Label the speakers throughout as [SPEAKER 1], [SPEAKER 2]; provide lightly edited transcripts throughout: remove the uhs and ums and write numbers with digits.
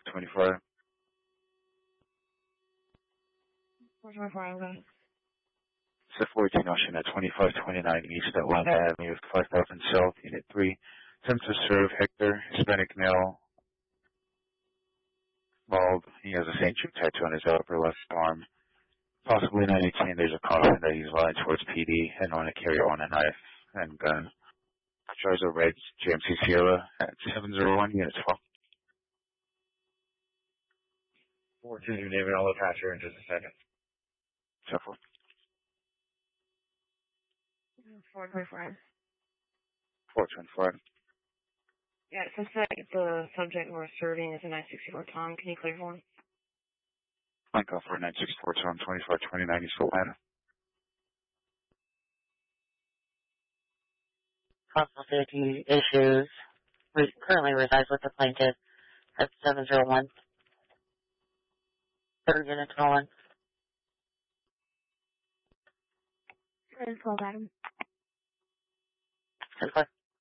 [SPEAKER 1] 424.
[SPEAKER 2] 424, okay.
[SPEAKER 1] It's a 14 Ocean at 2529 East Atlanta Avenue, 5000 South, Unit 3. Attempt to serve Hector, Hispanic male, bald. He has a St. Jude tattoo on his upper left arm. Possibly 19. There's a caution that he's lying towards PD and on a carry on a knife and gun. Drives a red GMC Sierra at 701 Unit 12.
[SPEAKER 3] 422 David, I'll attach her in just a second.
[SPEAKER 1] So forth.
[SPEAKER 2] 424.
[SPEAKER 1] 424.
[SPEAKER 2] Yeah, it says that the subject we're serving is a 964 Tom. Can you clear for me?
[SPEAKER 1] Line call for 964 Tom, 2529 East Atlanta.
[SPEAKER 4] Possible safety issues. Currently resides with the plaintiff at 701. Third unit 1.
[SPEAKER 2] Let's call Adam.
[SPEAKER 4] Simply.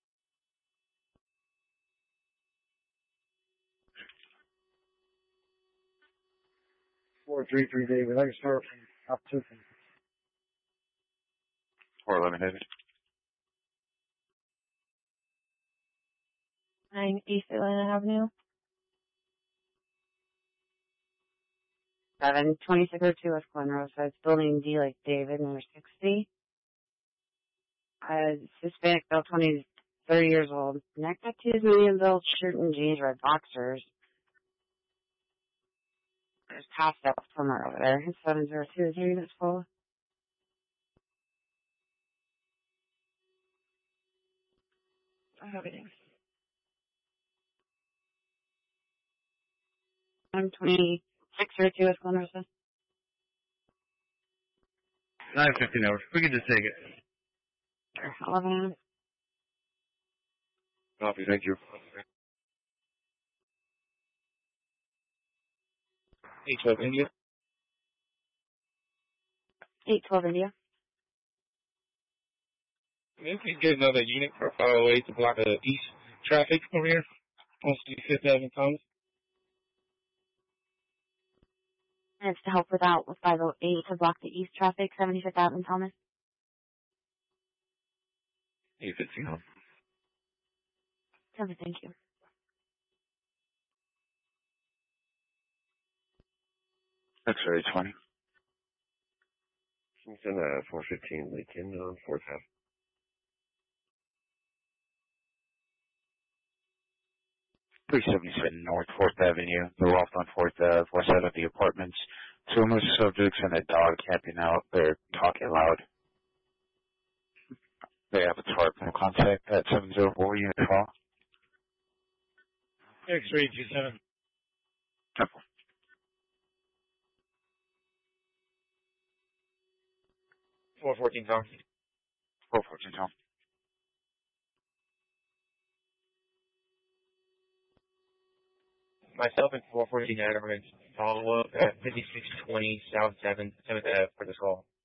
[SPEAKER 3] 433 David, I can start from up to
[SPEAKER 1] 411 David.
[SPEAKER 2] 9 East Atlanta Avenue.
[SPEAKER 5] 2602 West Glen Rose. So it's building D like David, number 60. Hispanic, male, 30 years old. Neck tattoos, medium build, shirt and jeans, red boxers. There's passed out somewhere over there. 702 is here, that's full.
[SPEAKER 2] I have it in.
[SPEAKER 5] 2602 West Glen Rose.
[SPEAKER 3] 915 hours. We can just take it.
[SPEAKER 5] 11.
[SPEAKER 3] Copy, thank you. 812 India.
[SPEAKER 5] 812 India.
[SPEAKER 3] If we get another unit for 508 to block the east traffic over here on 65th Avenue, Thomas.
[SPEAKER 5] And it's to help with 508 to block the east traffic, 75th Avenue, Thomas.
[SPEAKER 3] 815 home.
[SPEAKER 5] Thomas, thank you.
[SPEAKER 1] X-ray 20.
[SPEAKER 3] It's in 415 Lincoln on 4th Ave.
[SPEAKER 1] .377 North 4th Avenue, the loft on 4th Ave, west side of the apartments. Two homeless subjects and a dog camping out. They're talking loud. They have a tarp. No contact at 704 Unit 12.
[SPEAKER 3] X-ray 27.
[SPEAKER 1] Temple.
[SPEAKER 3] 414 Tom.
[SPEAKER 1] 414 Tom.
[SPEAKER 3] Myself and 414 Adams follow up at 5620 South 7th Ave for this call.